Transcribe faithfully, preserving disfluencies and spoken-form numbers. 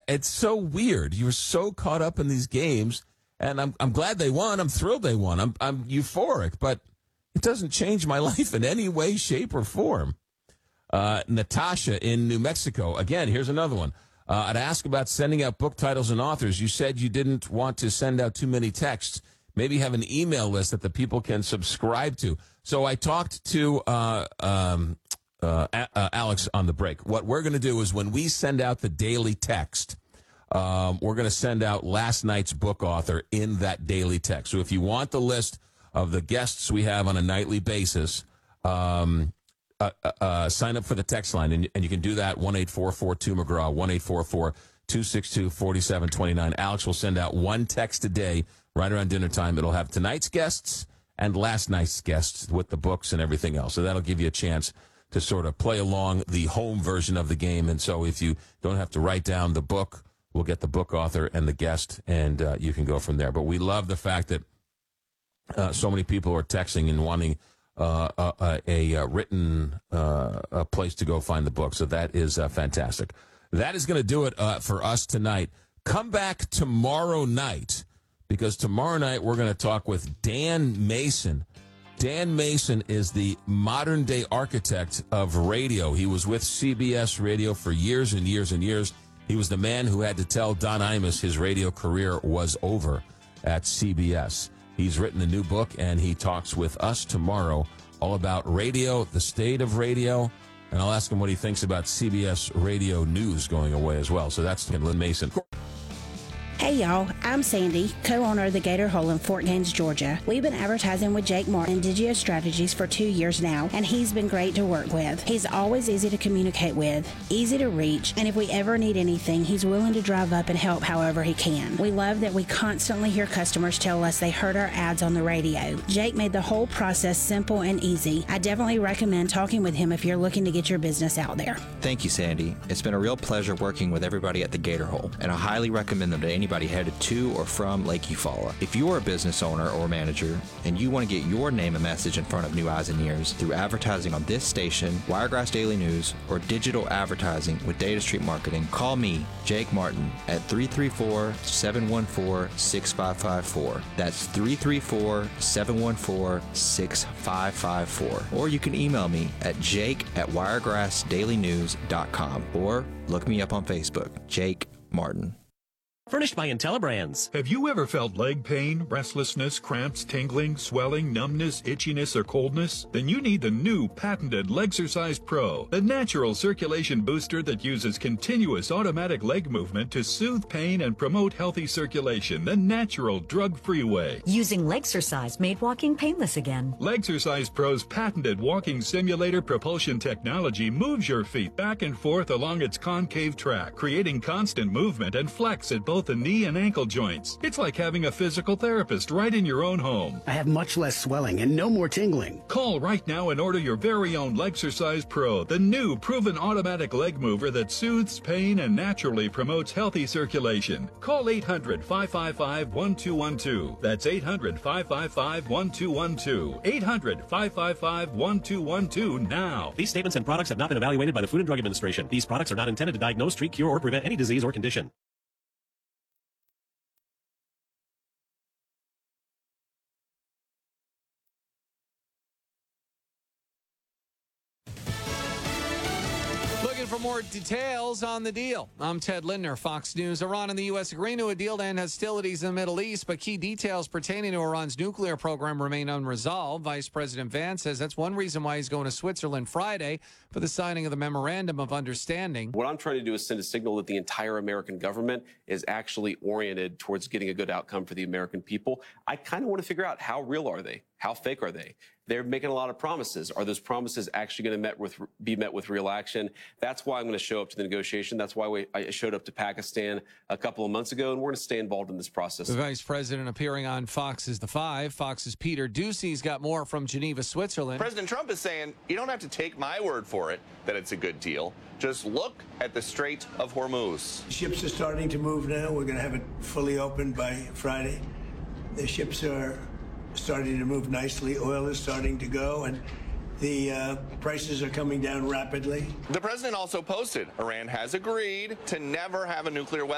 it's so weird. You're so caught up in these games, and I'm I'm glad they won. I'm thrilled they won. I'm I'm euphoric, but it doesn't change my life in any way, shape, or form. Uh, Natasha in New Mexico. Again, here's another one. Uh, I'd ask about sending out book titles and authors. You said you didn't want to send out too many texts. Maybe have an email list that the people can subscribe to. So I talked to uh, um, uh, uh, Alex on the break. What we're going to do is when we send out the daily text, um, we're going to send out last night's book author in that daily text. So if you want the list of the guests we have on a nightly basis, um, uh, uh, sign up for the text line, and, and you can do that, one eight four four two McGraw, one eight four four two six two four seven two nine. Alex will send out one text a day right around dinner time. It'll have tonight's guests and last night's guests with the books and everything else. So that'll give you a chance to sort of play along the home version of the game. And so if you don't have to write down the book, we'll get the book author and the guest, and uh, you can go from there. But we love the fact that uh, so many people are texting and wanting uh, a, a, a written uh, a place to go find the book. So that is uh, fantastic. That is going to do it uh, for us tonight. Come back tomorrow night, because tomorrow night we're going to talk with Dan Mason. Dan Mason is the modern-day architect of radio. He was with C B S Radio for years and years and years. He was the man who had to tell Don Imus his radio career was over at C B S. He's written a new book, and he talks with us tomorrow all about radio, the state of radio, and I'll ask him what he thinks about C B S Radio News going away as well. So that's Lynn Mason. Hey y'all, I'm Sandy, co-owner of the Gator Hole in Fort Gaines, Georgia. We've been advertising with Jake Martin, Digio Strategies, for two years now, and he's been great to work with. He's always easy to communicate with, easy to reach, and if we ever need anything, he's willing to drive up and help however he can. We love that we constantly hear customers tell us they heard our ads on the radio. Jake made the whole process simple and easy. I definitely recommend talking with him if you're looking to get your business out there. Thank you, Sandy. It's been a real pleasure working with everybody at the Gator Hole, and I highly recommend them to anybody headed to or from Lake Eufaula. If you are a business owner or manager and you want to get your name and message in front of new eyes and ears through advertising on this station, Wiregrass Daily News, or digital advertising with Data Street Marketing, call me, Jake Martin, at three three four, seven one four, six five five four. That's three three four, seven one four, six five five four. Or you can email me at jake at wiregrass daily news dot com or look me up on Facebook, Jake Martin. Furnished by IntelliBrands. Have you ever felt leg pain, restlessness, cramps, tingling, swelling, numbness, itchiness, or coldness? Then you need the new patented Legsercise Pro, the natural circulation booster that uses continuous automatic leg movement to soothe pain and promote healthy circulation the natural, drug-free way. Using Legsercise made walking painless again. Legsercise Pro's patented walking simulator propulsion technology moves your feet back and forth along its concave track, creating constant movement and flex at both the knee and ankle joints. It's like having a physical therapist right in your own home. I have much less swelling and no more tingling. Call right now and order your very own Legsercise Pro, the new proven automatic leg mover that soothes pain and naturally promotes healthy circulation. Call eight hundred, five five five, one two one two. That's eight hundred, five five five, one two one two. eight hundred, five five five, one two one two now. These statements and products have not been evaluated by the Food and Drug Administration. These products are not intended to diagnose, treat, cure, or prevent any disease or condition. For more details on the deal, I'm Ted Lindner, Fox News. Iran and the U S agree to a deal to end hostilities in the Middle East, but key details pertaining to Iran's nuclear program remain unresolved. Vice President Vance says that's one reason why he's going to Switzerland Friday for the signing of the Memorandum of Understanding. What I'm trying to do is send a signal that the entire American government is actually oriented towards getting a good outcome for the American people. I kind of want to figure out, how real are they? How fake are they? They're making a lot of promises. Are those promises actually going to met with, be met with real action? That's why I'm going to show up to the negotiation. That's why we, I showed up to Pakistan a couple of months ago, and we're going to stay involved in this process. The Vice President appearing on Fox's The Five. Fox's Peter Ducey's got more from Geneva, Switzerland. President Trump is saying, you don't have to take my word for it that it's a good deal. Just look at the Strait of Hormuz. Ships are starting to move now. We're going to have it fully open by Friday. The ships are starting to move nicely. Oil is starting to go, and the uh, prices are coming down rapidly. The president also posted Iran has agreed to never have a nuclear weapon.